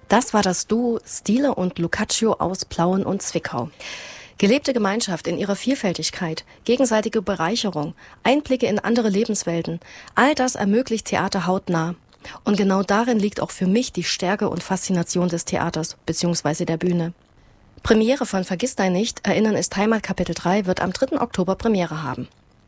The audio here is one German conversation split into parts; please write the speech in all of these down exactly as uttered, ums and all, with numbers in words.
Das war das Duo Stile und Lucaccio aus Plauen und Zwickau. Gelebte Gemeinschaft in ihrer Vielfältigkeit, gegenseitige Bereicherung, Einblicke in andere Lebenswelten, all das ermöglicht Theater hautnah. Und genau darin liegt auch für mich die Stärke und Faszination des Theaters bzw. der Bühne. Premiere von Vergiss dein nicht, Erinnern ist Heimat Kapitel drei wird am dritten Oktober Premiere haben.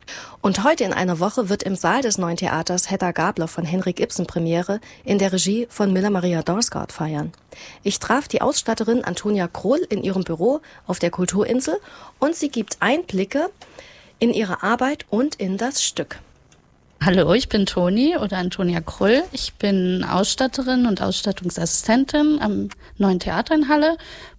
Und heute in einer Woche wird im Saal des Neuen Theaters Hedda Gabler von Henrik Ibsen Premiere in der Regie von Miller Maria Dorsgaard feiern. Ich traf die Ausstatterin Antonia Krohl in ihrem Büro auf der Kulturinsel und sie gibt Einblicke in ihre Arbeit und in das Stück. Hallo, ich bin Toni oder Antonia Krull. Ich bin Ausstatterin und Ausstattungsassistentin am Neuen Theater in Halle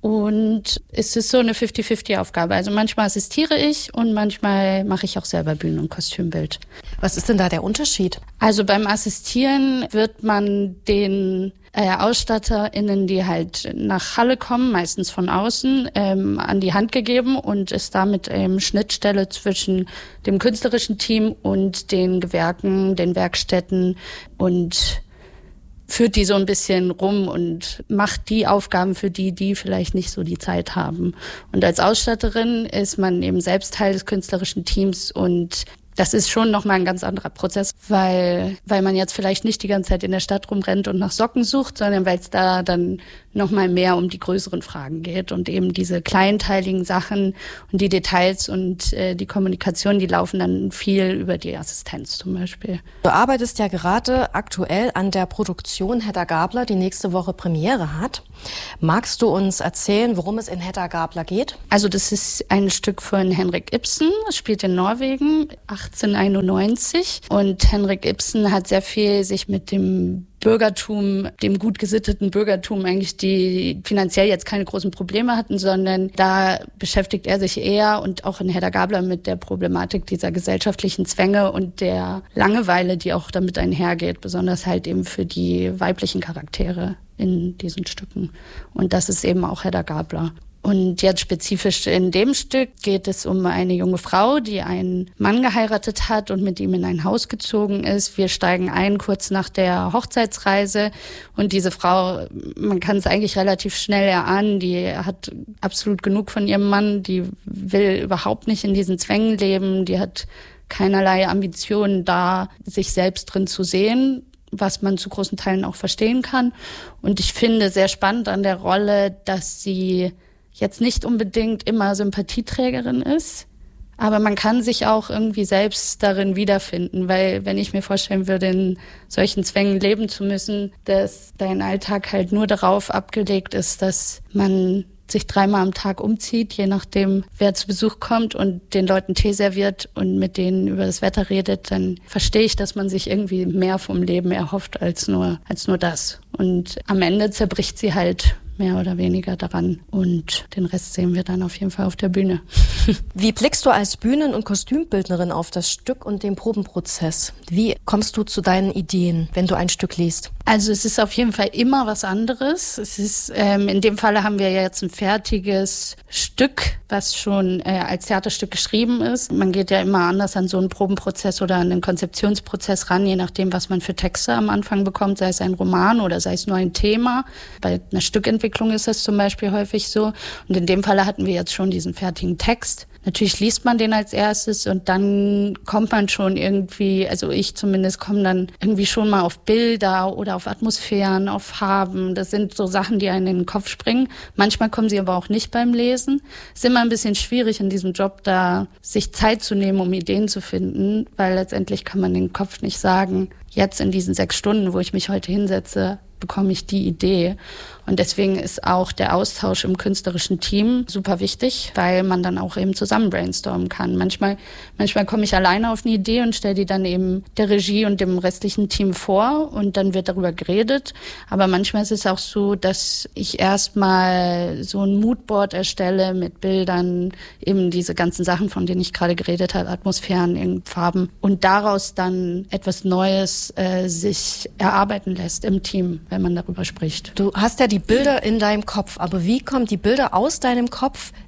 und es ist so eine fünfzig fünfzig Aufgabe. Also manchmal assistiere ich und manchmal mache ich auch selber Bühnen- und Kostümbild. Was ist denn da der Unterschied? Also beim Assistieren wird man den äh, AusstatterInnen, die halt nach Halle kommen, meistens von außen, ähm, an die Hand gegeben und ist damit ähm, Schnittstelle zwischen dem künstlerischen Team und den Gewerken, den Werkstätten und führt die so ein bisschen rum und macht die Aufgaben für die, die vielleicht nicht so die Zeit haben. Und als Ausstatterin ist man eben selbst Teil des künstlerischen Teams und das ist schon nochmal ein ganz anderer Prozess, weil weil man jetzt vielleicht nicht die ganze Zeit in der Stadt rumrennt und nach Socken sucht, sondern weil es da dann nochmal mehr um die größeren Fragen geht und eben diese kleinteiligen Sachen und die Details und äh, die Kommunikation, die laufen dann viel über die Assistenz zum Beispiel. Du arbeitest ja gerade aktuell an der Produktion Hedda Gabler, die nächste Woche Premiere hat. Magst du uns erzählen, worum es in Hedda Gabler geht? Also das ist ein Stück von Henrik Ibsen, es spielt in Norwegen, achtzehnhunderteinundneunzig. Und Henrik Ibsen hat sehr viel sich mit dem Bürgertum, dem gut gesitteten Bürgertum eigentlich, die finanziell jetzt keine großen Probleme hatten, sondern da beschäftigt er sich eher und auch in Hedda Gabler mit der Problematik dieser gesellschaftlichen Zwänge und der Langeweile, die auch damit einhergeht, besonders halt eben für die weiblichen Charaktere in diesen Stücken. Und das ist eben auch Hedda Gabler. Und jetzt spezifisch in dem Stück geht es um eine junge Frau, die einen Mann geheiratet hat und mit ihm in ein Haus gezogen ist. Wir steigen ein kurz nach der Hochzeitsreise und diese Frau, man kann es eigentlich relativ schnell erahnen, die hat absolut genug von ihrem Mann, die will überhaupt nicht in diesen Zwängen leben, die hat keinerlei Ambitionen da, sich selbst drin zu sehen, was man zu großen Teilen auch verstehen kann. Und ich finde sehr spannend an der Rolle, dass sie jetzt nicht unbedingt immer Sympathieträgerin ist, aber man kann sich auch irgendwie selbst darin wiederfinden, weil wenn ich mir vorstellen würde, in solchen Zwängen leben zu müssen, dass dein Alltag halt nur darauf abgelegt ist, dass man sich dreimal am Tag umzieht, je nachdem, wer zu Besuch kommt und den Leuten Tee serviert und mit denen über das Wetter redet, dann verstehe ich, dass man sich irgendwie mehr vom Leben erhofft als nur, als nur das. Und am Ende zerbricht sie halt mehr oder weniger daran und den Rest sehen wir dann auf jeden Fall auf der Bühne. Wie blickst du als Bühnen- und Kostümbildnerin auf das Stück und den Probenprozess? Wie kommst du zu deinen Ideen, wenn du ein Stück liest? Also es ist auf jeden Fall immer was anderes. Es ist ähm, in dem Falle haben wir ja jetzt ein fertiges Stück, was schon äh, als Theaterstück geschrieben ist. Man geht ja immer anders an so einen Probenprozess oder an den Konzeptionsprozess ran, je nachdem, was man für Texte am Anfang bekommt, sei es ein Roman oder sei es nur ein Thema. Bei einer Stückentwicklung ist das zum Beispiel häufig so. Und in dem Falle hatten wir jetzt schon diesen fertigen Text. Natürlich liest man den als erstes und dann kommt man schon irgendwie, also ich zumindest komme dann irgendwie schon mal auf Bilder oder auf Atmosphären, auf Farben. Das sind so Sachen, die einem in den Kopf springen. Manchmal kommen sie aber auch nicht beim Lesen. Es ist immer ein bisschen schwierig in diesem Job, da sich Zeit zu nehmen, um Ideen zu finden, weil letztendlich kann man den Kopf nicht sagen, jetzt in diesen sechs Stunden, wo ich mich heute hinsetze, bekomme ich die Idee. Und deswegen ist auch der Austausch im künstlerischen Team super wichtig, weil man dann auch eben zusammen brainstormen kann. Manchmal, manchmal komme ich alleine auf eine Idee und stelle die dann eben der Regie und dem restlichen Team vor und dann wird darüber geredet. Aber manchmal ist es auch so, dass ich erstmal so ein Moodboard erstelle mit Bildern, eben diese ganzen Sachen, von denen ich gerade geredet habe, Atmosphären, Farben und daraus dann etwas Neues äh, sich erarbeiten lässt im Team, wenn man darüber spricht. Du hast ja die Bilder in deinem Kopf, aber wie kommen die Bilder aus deinem Kopf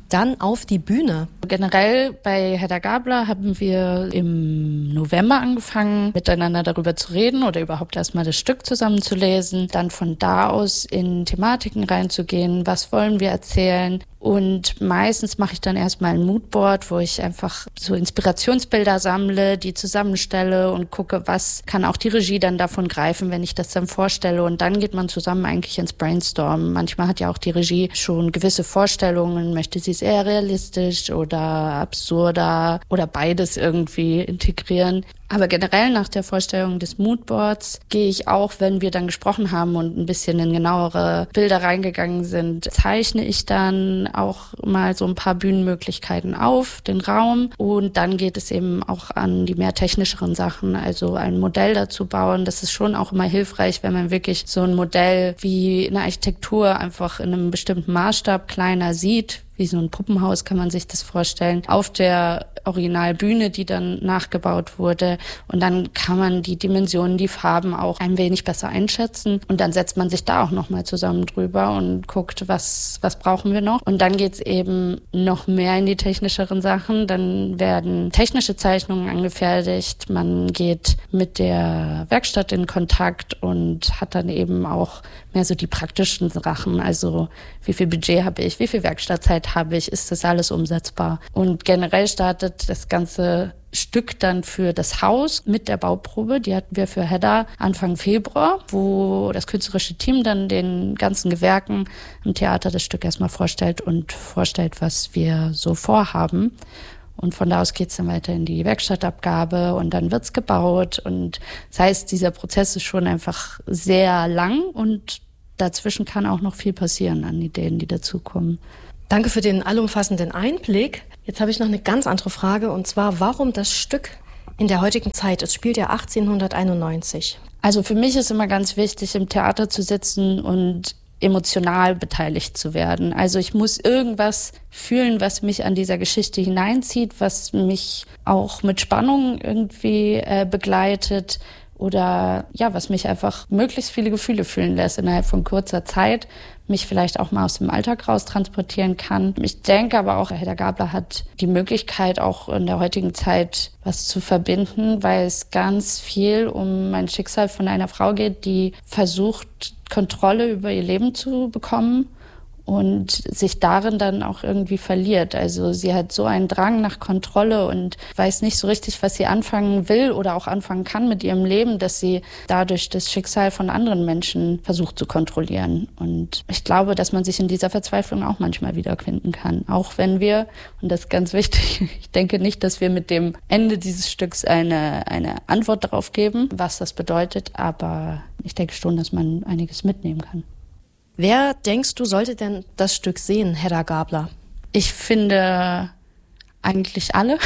dann auf die Bühne? Generell bei Hedda Gabler haben wir im November angefangen, miteinander darüber zu reden oder überhaupt erstmal das Stück zusammen zu lesen. Dann von da aus in Thematiken reinzugehen. Was wollen wir erzählen? Und meistens mache ich dann erstmal ein Moodboard, wo ich einfach so Inspirationsbilder sammle, die zusammenstelle und gucke, was kann auch die Regie dann davon greifen, wenn ich das dann vorstelle. Und dann geht man zusammen eigentlich ins Brainstorm. Manchmal hat ja auch die Regie schon gewisse Vorstellungen, möchte sie es eher realistisch oder absurder oder beides irgendwie integrieren. Aber generell nach der Vorstellung des Moodboards gehe ich auch, wenn wir dann gesprochen haben und ein bisschen in genauere Bilder reingegangen sind, zeichne ich dann auch mal so ein paar Bühnenmöglichkeiten auf, den Raum. Und dann geht es eben auch an die mehr technischeren Sachen, also ein Modell dazu bauen. Das ist schon auch immer hilfreich, wenn man wirklich so ein Modell wie eine Architektur einfach in einem bestimmten Maßstab kleiner sieht. Wie so ein Puppenhaus kann man sich das vorstellen, auf der Originalbühne, die dann nachgebaut wurde. Und dann kann man die Dimensionen, die Farben auch ein wenig besser einschätzen. Und dann setzt man sich da auch nochmal zusammen drüber und guckt, was was brauchen wir noch. Und dann geht's eben noch mehr in die technischeren Sachen. Dann werden technische Zeichnungen angefertigt. Man geht mit der Werkstatt in Kontakt und hat dann eben auch mehr so die praktischen Sachen. Also wie viel Budget habe ich, wie viel Werkstattzeit habe ich, ist das alles umsetzbar? Und generell startet das ganze Stück dann für das Haus mit der Bauprobe. Die hatten wir für Hedda Anfang Februar, wo das künstlerische Team dann den ganzen Gewerken im Theater das Stück erstmal vorstellt und vorstellt, was wir so vorhaben. Und von da aus geht's dann weiter in die Werkstattabgabe und dann wird's gebaut. Und das heißt, dieser Prozess ist schon einfach sehr lang und dazwischen kann auch noch viel passieren an Ideen, die dazukommen. Danke für den allumfassenden Einblick. Jetzt habe ich noch eine ganz andere Frage, und zwar, warum das Stück in der heutigen Zeit? Es spielt ja achtzehnhunderteinundneunzig. Also für mich ist immer ganz wichtig, im Theater zu sitzen und emotional beteiligt zu werden. Also ich muss irgendwas fühlen, was mich an dieser Geschichte hineinzieht, was mich auch mit Spannung irgendwie äh, begleitet oder ja, was mich einfach möglichst viele Gefühle fühlen lässt innerhalb von kurzer Zeit, mich vielleicht auch mal aus dem Alltag raus transportieren kann. Ich denke aber auch, Hedda Gabler hat die Möglichkeit, auch in der heutigen Zeit was zu verbinden, weil es ganz viel um ein Schicksal von einer Frau geht, die versucht, Kontrolle über ihr Leben zu bekommen und sich darin dann auch irgendwie verliert. Also sie hat so einen Drang nach Kontrolle und weiß nicht so richtig, was sie anfangen will oder auch anfangen kann mit ihrem Leben, dass sie dadurch das Schicksal von anderen Menschen versucht zu kontrollieren. Und ich glaube, dass man sich in dieser Verzweiflung auch manchmal wiederfinden kann. Auch wenn wir, und das ist ganz wichtig, ich denke nicht, dass wir mit dem Ende dieses Stücks eine, eine Antwort darauf geben, was das bedeutet, aber ich denke schon, dass man einiges mitnehmen kann. Wer, denkst du, sollte denn das Stück sehen, Hedda Gabler? Ich finde eigentlich alle.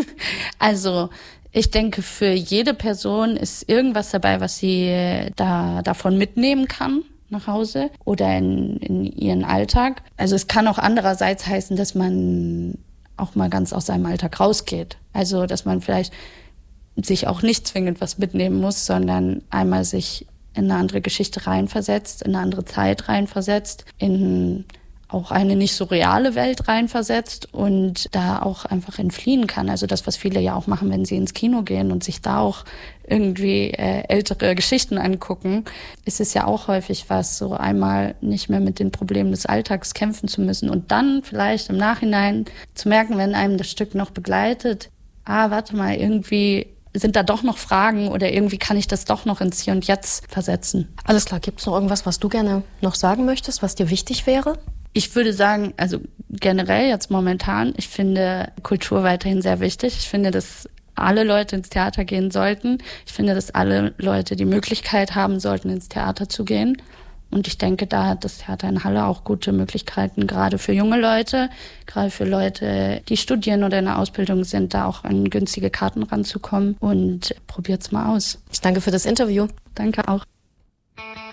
Also ich denke, für jede Person ist irgendwas dabei, was sie da davon mitnehmen kann nach Hause oder in, in ihren Alltag. Also es kann auch andererseits heißen, dass man auch mal ganz aus seinem Alltag rausgeht. Also dass man vielleicht sich auch nicht zwingend was mitnehmen muss, sondern einmal sich in eine andere Geschichte reinversetzt, in eine andere Zeit reinversetzt, in auch eine nicht so reale Welt reinversetzt und da auch einfach entfliehen kann. Also das, was viele ja auch machen, wenn sie ins Kino gehen und sich da auch irgendwie äh, ältere Geschichten angucken, ist es ja auch häufig was, so einmal nicht mehr mit den Problemen des Alltags kämpfen zu müssen und dann vielleicht im Nachhinein zu merken, wenn einem das Stück noch begleitet, ah, warte mal, irgendwie sind da doch noch Fragen oder irgendwie kann ich das doch noch ins Hier und Jetzt versetzen. Alles klar, gibt es noch irgendwas, was du gerne noch sagen möchtest, was dir wichtig wäre? Ich würde sagen, also generell jetzt momentan, ich finde Kultur weiterhin sehr wichtig. Ich finde, dass alle Leute ins Theater gehen sollten. Ich finde, dass alle Leute die Möglichkeit haben sollten, ins Theater zu gehen. Und ich denke, da hat das Theater in Halle auch gute Möglichkeiten, gerade für junge Leute, gerade für Leute, die studieren oder in der Ausbildung sind, da auch an günstige Karten ranzukommen. Und probiert's mal aus. Ich danke für das Interview. Danke auch.